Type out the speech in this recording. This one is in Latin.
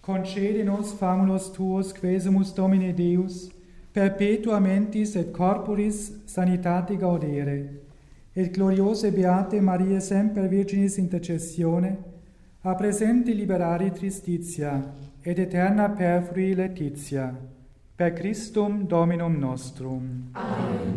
concede nos famulus tuos, quesumus Domine Deus, perpetua mentis et corporis sanitate gaudere, et gloriose beate Maria semper Virginis intercessione, a presente liberari tristitia, et eterna perfrui laetitia. Per Christum Dominum nostrum. Amen.